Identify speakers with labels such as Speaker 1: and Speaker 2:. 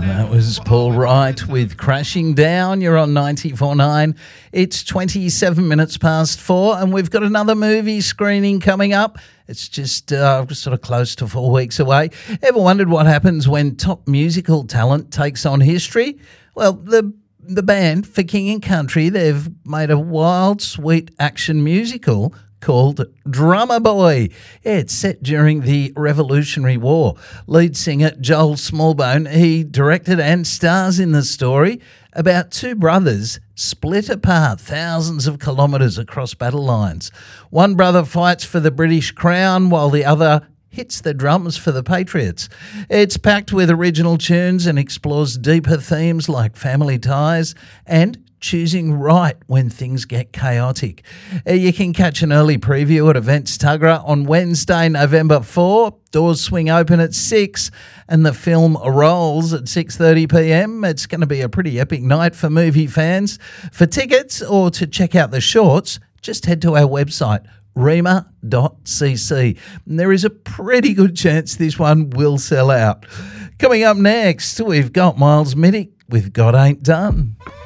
Speaker 1: That was Paul Wright with Crashing Down. You're on 94.9. It's 27 minutes past 4, and we've got another movie screening coming up. It's just sort of close to 4 weeks away. Ever wondered what happens when top musical talent takes on history? Well, the band For King and Country, they've made a wild, sweet action musical called Drummer Boy. It's set during the Revolutionary War. Lead singer Joel Smallbone, he directed and stars in the story about two brothers split apart thousands of kilometres across battle lines. One brother fights for the British Crown while the other hits the drums for the Patriots. It's packed with original tunes and explores deeper themes like family ties and choosing right when things get chaotic. You can catch an early preview at Events Tuggerah on Wednesday, November 4. Doors swing open at 6 and the film rolls at 6:30pm. It's going to be a pretty epic night for movie fans. For tickets or to check out the shorts, just head to our website, rema.cc. And there is a pretty good chance this one will sell out. Coming up next, we've got Miles Middick with God Ain't Done.